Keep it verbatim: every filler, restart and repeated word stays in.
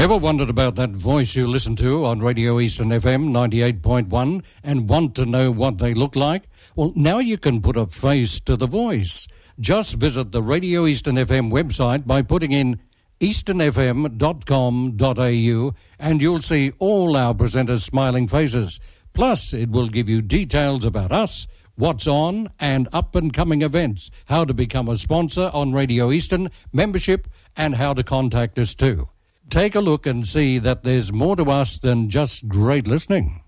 Ever wondered about that voice you listen to on Radio Eastern F M ninety-eight point one and want to know what they look like? Well, now you can put a face to the voice. Just visit the Radio Eastern F M website by putting in eastern f m dot com dot a u and you'll see all our presenters' smiling faces. Plus, it will give you details about us, what's on, and up-and-coming events, how to become a sponsor on Radio Eastern, membership, and how to contact us too. Take a look and see that there's more to us than just great listening.